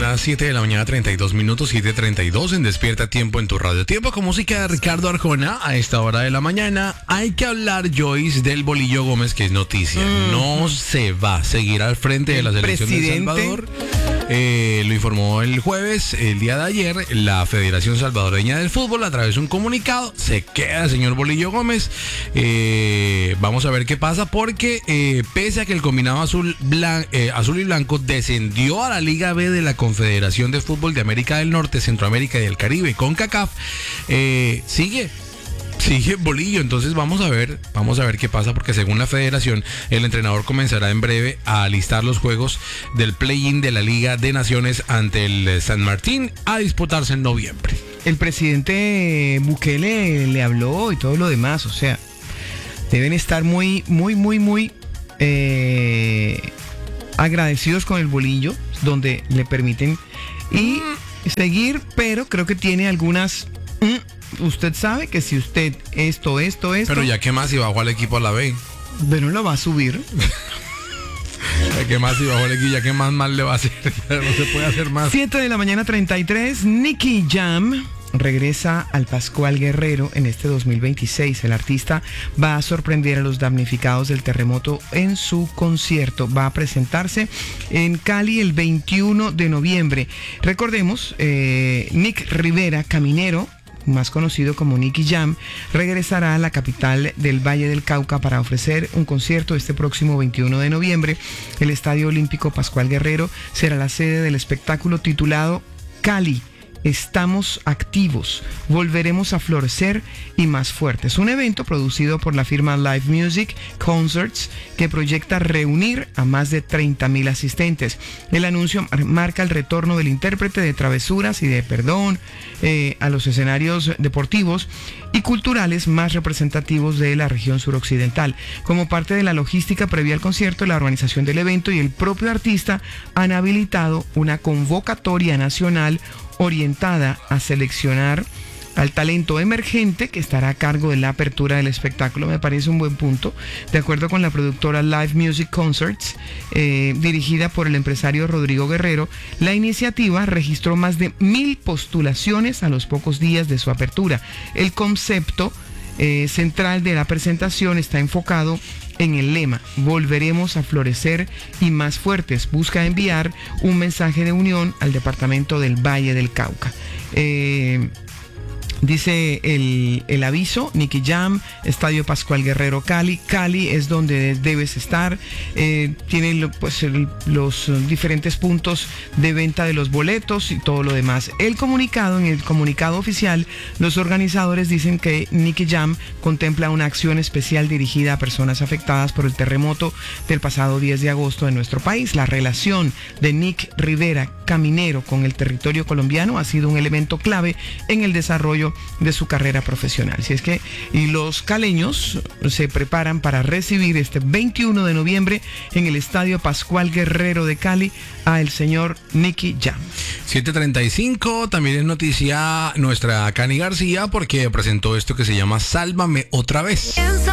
las 7 de la mañana, 32 minutos, 7:32 en Despierta Tiempo en tu radio. Tiempo con música de Ricardo Arjona a esta hora de la mañana. Hay que hablar, Joyce, del Bolillo Gómez, que es noticia. No se va a seguir al frente de la selección de El Salvador. Lo informó el jueves, el día de ayer, la Federación Salvadoreña del Fútbol a través de un comunicado. Se queda el señor Bolillo Gómez. Vamos a ver qué pasa porque pese a que el combinado azul y blanco descendió a la Liga B de la Confederación de Fútbol de América del Norte, Centroamérica y del Caribe, CONCACAF, sigue Bolillo. Entonces vamos a ver qué pasa, porque según la federación el entrenador comenzará en breve a alistar los juegos del play-in de la Liga de Naciones ante el San Martín, a disputarse en noviembre. El presidente Bukele le habló y todo lo demás, o sea, deben estar muy agradecidos con el Bolillo, donde le permiten y seguir, pero creo que tiene algunas... Usted sabe que si usted esto... Pero ya qué más si bajó al equipo a la B. Bueno, lo va a subir. Ya qué más si bajó al equipo, ya qué más mal le va a hacer. Ya no se puede hacer más. 7 de la mañana, 33. Nicky Jam regresa al Pascual Guerrero en este 2026. El artista va a sorprender a los damnificados del terremoto en su concierto. Va a presentarse en Cali el 21 de noviembre. Recordemos, Nick Rivera, caminero, más conocido como Nicky Jam, regresará a la capital del Valle del Cauca para ofrecer un concierto este próximo 21 de noviembre. El Estadio Olímpico Pascual Guerrero será la sede del espectáculo titulado Cali. Estamos activos, volveremos a florecer y más fuertes. Un evento producido por la firma Live Music Concerts que proyecta reunir a más de 30,000 asistentes. El anuncio marca el retorno del intérprete de travesuras y de perdón a los escenarios deportivos y culturales más representativos de la región suroccidental. Como parte de la logística previa al concierto, la organización del evento y el propio artista han habilitado una convocatoria nacional orientada a seleccionar al talento emergente que estará a cargo de la apertura del espectáculo. Me parece un buen punto. De acuerdo con la productora Live Music Concerts, dirigida por el empresario Rodrigo Guerrero, la iniciativa registró más de 1,000 postulaciones a los pocos días de su apertura. El concepto central de la presentación está enfocado en el lema volveremos a florecer y más fuertes. Busca enviar un mensaje de unión al departamento del Valle del Cauca. Dice el aviso, Nicky Jam, Estadio Pascual Guerrero, Cali. Cali es donde debes estar. Tiene los diferentes puntos de venta de los boletos y todo lo demás. En el comunicado oficial, los organizadores dicen que Nicky Jam contempla una acción especial dirigida a personas afectadas por el terremoto del pasado 10 de agosto en nuestro país. La relación de Nick Rivera, caminero, con el territorio colombiano ha sido un elemento clave en el desarrollo de su carrera profesional. Si es que los caleños se preparan para recibir este 21 de noviembre en el Estadio Pascual Guerrero de Cali a el señor Nicky Jam. 7:35, también es noticia nuestra Cani García porque presentó esto que se llama Sálvame otra vez. Pienso